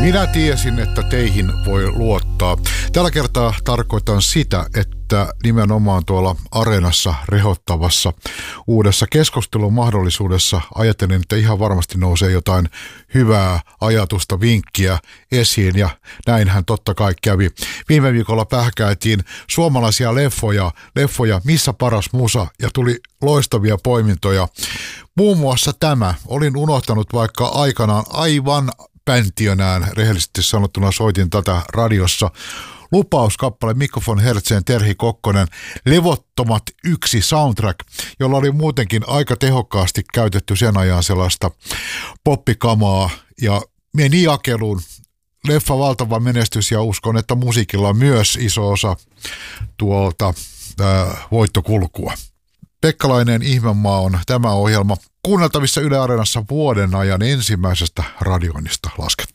Minä tiesin, että teihin voi luottaa. Tällä kertaa tarkoitan sitä, että nimenomaan tuolla Areenassa rehottavassa uudessa keskustelun mahdollisuudessa ajattelin, että ihan varmasti nousee jotain hyvää ajatusta, vinkkiä esiin, ja näinhän totta kai kävi. Viime viikolla pähkäiltiin suomalaisia leffoja, missä paras musa, ja tuli loistavia poimintoja. Muun muassa tämä. Olin unohtanut, vaikka aikanaan aivan päntiönään, rehellisesti sanottuna soitin tätä radiossa. Lupauskappale Mikko von Hertzen, Terhi Kokkonen, Levottomat 1 soundtrack, jolla oli muutenkin aika tehokkaasti käytetty sen ajan sellaista poppikamaa, ja meni jakeluun. Leffa valtava menestys, ja uskon, että musiikilla on myös iso osa tuolta voittokulkua. Pekkalainen Ihmemaa on tämä ohjelma kuunneltavissa Yle Areenassa vuoden ajan ensimmäisestä radioinnista laskettuna.